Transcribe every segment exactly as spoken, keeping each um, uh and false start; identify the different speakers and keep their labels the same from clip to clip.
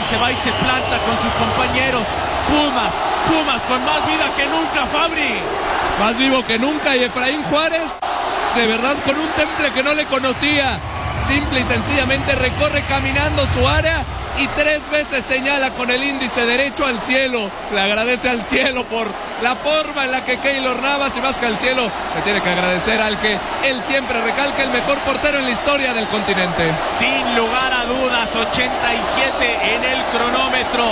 Speaker 1: se va y se planta con sus compañeros. Pumas, Pumas con más vida que nunca, Fabri.
Speaker 2: Más vivo que nunca, y Efraín Juárez, de verdad, con un temple que no le conocía. Simple y sencillamente recorre caminando su área y tres veces señala con el índice derecho al cielo. Le agradece al cielo por la forma en la que Keylor Navas, y más que al cielo, le tiene que agradecer al que él siempre recalca, el mejor portero en la historia del continente.
Speaker 1: Sin lugar a dudas, ochenta y siete en el cronómetro.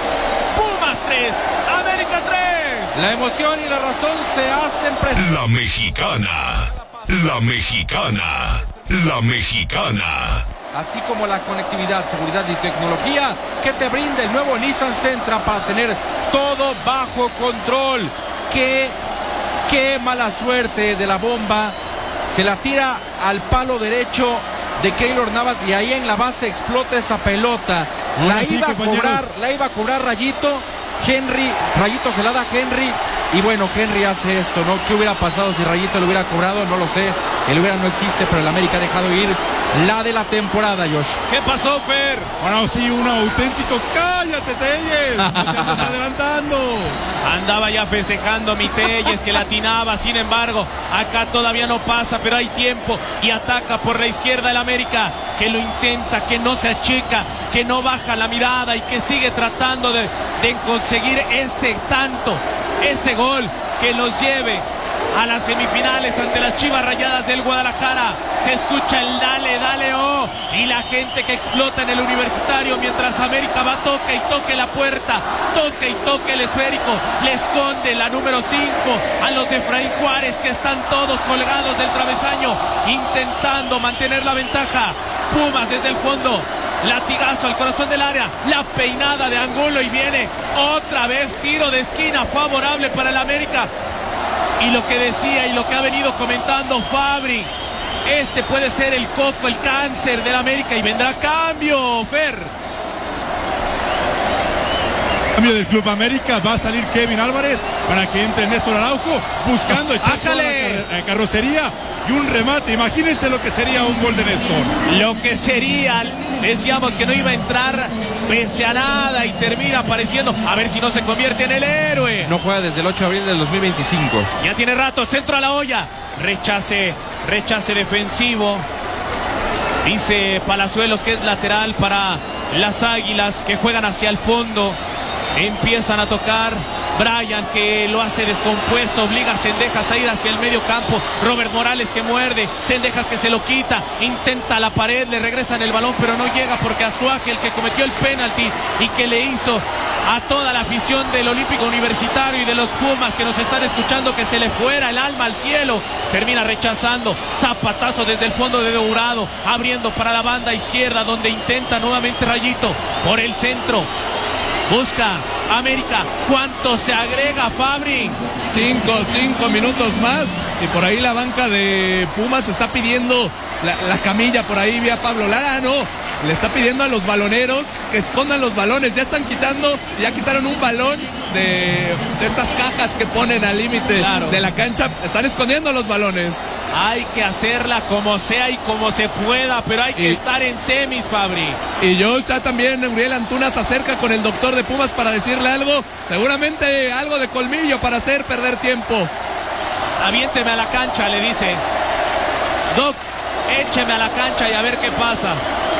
Speaker 1: Pumas tres, América tres.
Speaker 3: La emoción y la razón se hacen presentes.
Speaker 4: La mexicana, la mexicana, la mexicana.
Speaker 3: Así como la conectividad, seguridad y tecnología que te brinda el nuevo Nissan Sentra para tener todo bajo control. Qué, qué mala suerte de la bomba. Se la tira al palo derecho de Keylor Navas y ahí en la base explota esa pelota. La iba a cobrar, la iba a cobrar Rayito. Henry, Rayito se la da a Henry. Y bueno, Henry hace esto, ¿no? ¿Qué hubiera pasado si Rayito lo hubiera cobrado? No lo sé. El hubiera no existe, pero el América ha dejado ir la de la temporada, Josh.
Speaker 1: ¿Qué pasó, Fer?
Speaker 5: Bueno, sí, un auténtico cállate, Telles. No te andas adelantando.
Speaker 1: Andaba ya festejando mi Telles, que latinaba. Sin embargo, acá todavía no pasa, pero hay tiempo y ataca por la izquierda el América, que lo intenta, que no se achica, que no baja la mirada y que sigue tratando de, de conseguir ese tanto, ese gol que los lleve a las semifinales ante las Chivas Rayadas del Guadalajara. Se escucha el dale, dale, oh, y la gente que explota en el Universitario mientras América va, toca y toque la puerta, toca y toque el esférico, le esconde la número cinco a los de Efraín Juárez, que están todos colgados del travesaño intentando mantener la ventaja. Pumas desde el fondo, latigazo al corazón del área, la peinada de Angulo y viene otra vez tiro de esquina favorable para el América. Y lo que decía y lo que ha venido comentando Fabri, este puede ser el coco, el cáncer del América, y vendrá cambio, Fer.
Speaker 5: Cambio del Club América, va a salir Kevin Álvarez para que entre Néstor Araujo buscando echar toda la car carrocería y un remate. Imagínense lo que sería un gol de Néstor.
Speaker 1: Lo que sería, decíamos que no iba a entrar pese a nada y termina apareciendo. A ver si no se convierte en el héroe.
Speaker 3: No juega desde el ocho de abril del dos mil veinticinco.
Speaker 1: Ya tiene rato, centro a la olla. Rechace, rechace defensivo. Dice Palazuelos que es lateral para las Águilas, que juegan hacia el fondo. Empiezan a tocar. Brian, que lo hace descompuesto, obliga a Cendejas a ir hacia el medio campo. Robert Morales, que muerde, Cendejas que se lo quita, intenta la pared, le regresan el balón, pero no llega porque Azuaje, el que cometió el penalti y que le hizo a toda la afición del Olímpico Universitario y de los Pumas que nos están escuchando que se le fuera el alma al cielo, termina rechazando. Zapatazo desde el fondo de Dourado, abriendo para la banda izquierda, donde intenta nuevamente Rayito por el centro. Busca América. ¿Cuánto se agrega, Fabri?
Speaker 2: Cinco, cinco minutos más. Y por ahí la banca de Pumas está pidiendo la, la camilla. Por ahí vía Pablo Lara, no. Le está pidiendo a los baloneros que escondan los balones. Ya están quitando, ya quitaron un balón de, de estas cajas que ponen al límite claro. de la cancha. Están escondiendo los balones.
Speaker 1: Hay que hacerla como sea y como se pueda, pero hay que
Speaker 2: y,
Speaker 1: estar en semis, Fabri.
Speaker 2: Y yo ya también, Uriel Antuna se acerca con el doctor de Pumas para decirle algo. Seguramente algo de colmillo para hacer perder tiempo.
Speaker 1: Aviénteme a la cancha, le dice. Doc, écheme a la cancha y a ver qué pasa.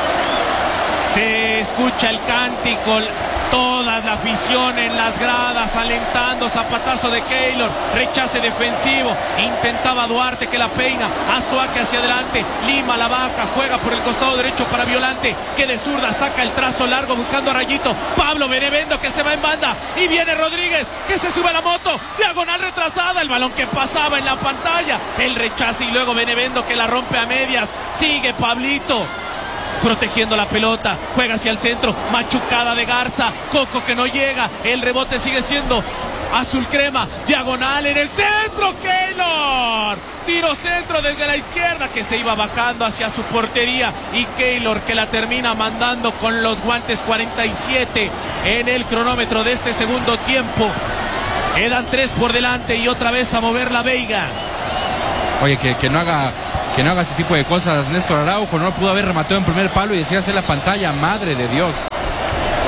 Speaker 1: Se escucha el cántico, toda la afición en las gradas alentando. Zapatazo de Keylor, rechace defensivo, intentaba Duarte que la peina, Azuaje hacia adelante, Lima la baja, juega por el costado derecho para Violante, que de zurda saca el trazo largo buscando a Rayito. Pablo Benevendo que se va en banda y viene Rodríguez que se sube a la moto, diagonal retrasada, el balón que pasaba en la pantalla, el rechace y luego Benevendo que la rompe a medias. Sigue Pablito protegiendo la pelota, juega hacia el centro, machucada de Garza, Coco que no llega, el rebote sigue siendo azul crema, diagonal en el centro, Keylor, tiro centro desde la izquierda que se iba bajando hacia su portería y Keylor que la termina mandando con los guantes. Cuarenta y siete en el cronómetro de este segundo tiempo, quedan tres por delante y otra vez a mover la Veiga.
Speaker 3: Oye, que, que no haga que no haga ese tipo de cosas Néstor Araujo, no pudo haber rematado en primer palo y decía hacer la pantalla, madre de Dios.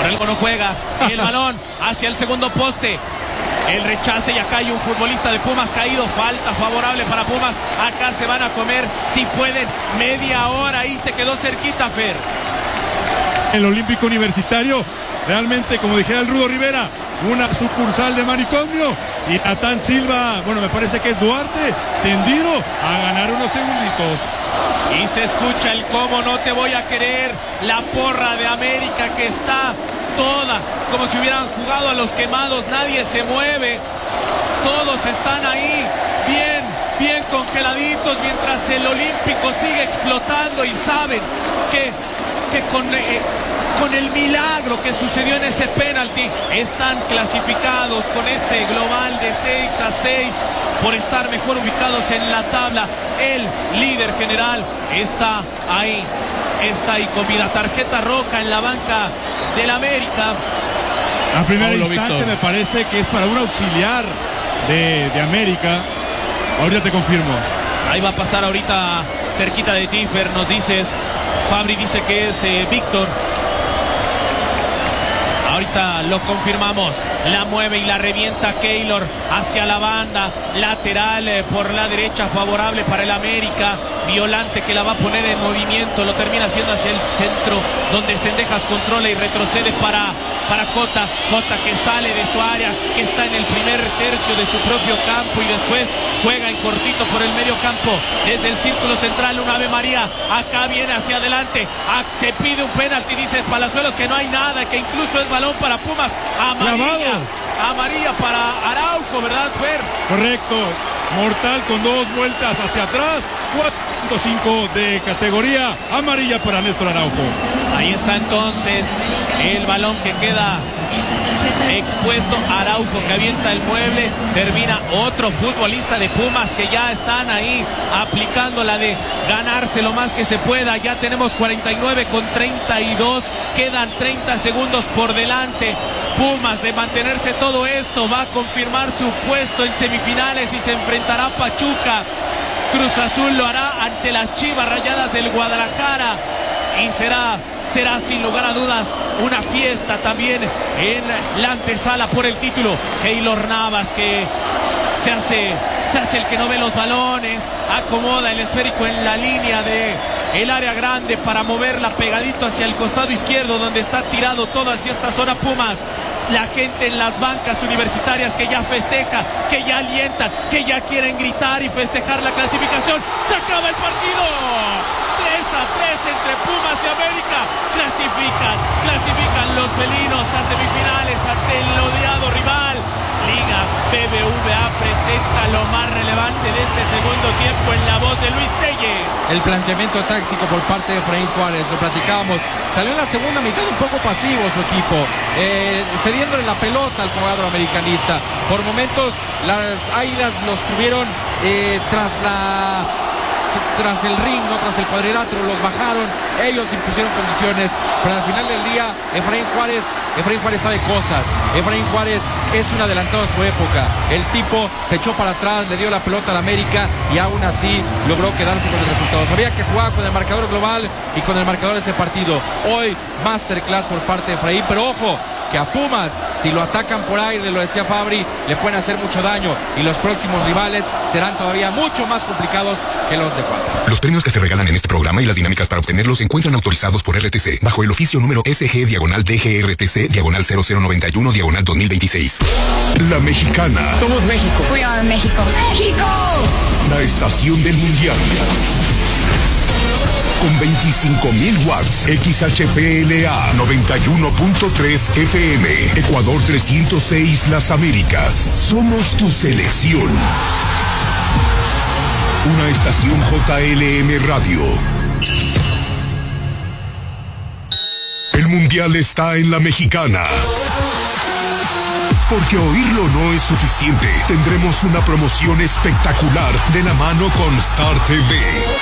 Speaker 1: Por algo no juega. Y el balón hacia el segundo poste. El rechace y acá hay un futbolista de Pumas caído. Falta favorable para Pumas. Acá se van a comer, si pueden, media hora. Ahí te quedó cerquita, Fer.
Speaker 5: El Olímpico Universitario, realmente, como dijera el Rudo Rivera, una sucursal de manicomio. Y Natán Silva, bueno, me parece que es Duarte, tendido a ganar unos segunditos.
Speaker 1: Y se escucha el cómo no te voy a querer. La porra de América que está toda como si hubieran jugado a los quemados. Nadie se mueve. Todos están ahí bien, bien congeladitos, mientras el Olímpico sigue explotando y saben que, que con, eh, con el milagro que sucedió en ese penalti están clasificados con este global de seis a seis por estar mejor ubicados en la tabla. El líder general está ahí, está ahí con vida. Tarjeta roja en la banca del América.
Speaker 5: A primera
Speaker 2: Paulo
Speaker 5: instancia
Speaker 2: Víctor.
Speaker 5: me parece que es para un auxiliar de, de América. Ahorita te confirmo.
Speaker 1: Ahí va a pasar ahorita cerquita de ti, Fer, nos dices. Fabri dice que es eh, Víctor. Ahorita lo confirmamos. La mueve y la revienta Keylor hacia la banda lateral eh, por la derecha, favorable para el América. Violante que la va a poner en movimiento, lo termina haciendo hacia el centro, donde Cendejas controla y retrocede para, para Cota. Cota que sale de su área, que está en el primer tercio de su propio campo y después juega en cortito por el medio campo. Desde el círculo central, un Ave María. Acá viene hacia adelante. Ah, se pide un penalti, dice Palazuelos que no hay nada, que incluso es balón para Pumas. Amarilla. Amarilla para Araujo, ¿verdad, Fer?
Speaker 5: Correcto. Mortal con dos vueltas hacia atrás. cuatro punto cinco de categoría. Amarilla para Néstor Araujo.
Speaker 1: Ahí está entonces el balón que queda expuesto. Araujo que avienta el mueble. Termina otro futbolista de Pumas que ya están ahí aplicando la de ganarse lo más que se pueda. Ya tenemos cuarenta y nueve con treinta y dos. Quedan treinta segundos por delante. Pumas, de mantenerse todo esto, va a confirmar su puesto en semifinales y se enfrentará a Pachuca. Cruz Azul lo hará ante las Chivas Rayadas del Guadalajara y será, será sin lugar a dudas una fiesta también en la antesala por el título. Keylor Navas que se hace, se hace el que no ve los balones, acomoda el esférico en la línea de el área grande para moverla pegadito hacia el costado izquierdo donde está tirado todo hacia esta zona Pumas. La gente en las bancas universitarias que ya festeja, que ya alientan, que ya quieren gritar y festejar la clasificación. ¡Se acaba el partido! tres a tres entre Pumas y América. Clasifican, clasifican los felinos a semifinales ante el odiado rival. Liga B B V A presenta lo más relevante de este segundo tiempo en la voz de Luis Telles.
Speaker 3: El planteamiento táctico por parte de Efraín Juárez, lo platicábamos, salió en la segunda mitad un poco pasivo su equipo, eh, cediéndole la pelota al jugador americanista. Por momentos las Águilas los tuvieron eh, tras la... tras el ring, ¿no? Tras el cuadrilátero, los bajaron, ellos impusieron condiciones, pero al final del día Efraín Juárez, Efraín Juárez sabe cosas. Efraín Juárez es un adelantado a su época. El tipo se echó para atrás, le dio la pelota al América y aún así logró quedarse con el resultado. Sabía que jugaba con el marcador global y con el marcador de ese partido. Hoy masterclass por parte de Efraín, pero ojo, que a Pumas, si lo atacan por aire, lo decía Fabri, le pueden hacer mucho daño y los próximos rivales serán todavía mucho más complicados que los de cuatro.
Speaker 4: Los premios que se regalan en este programa y las dinámicas para obtenerlos se encuentran autorizados por R T C bajo el oficio número S G diagonal D G R T C diagonal cero cero noventa y uno diagonal dos mil veintiséis. La Mexicana.
Speaker 6: Somos México.
Speaker 7: We are México. ¡México!
Speaker 4: La estación del mundial. Con veinticinco mil watts, X H P L A noventa y uno punto tres F M, Ecuador trescientos seis Las Américas. Somos tu selección. Una estación J L M Radio. El mundial está en La Mexicana. Porque oírlo no es suficiente. Tendremos una promoción espectacular de la mano con Star T V.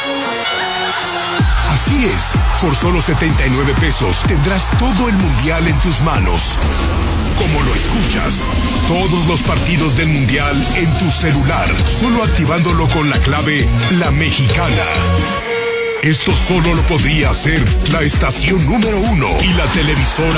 Speaker 4: Así es, por solo setenta y nueve pesos tendrás todo el mundial en tus manos. Como lo escuchas, todos los partidos del mundial en tu celular, solo activándolo con la clave La Mexicana. Esto solo lo podría hacer la estación número uno y la televisora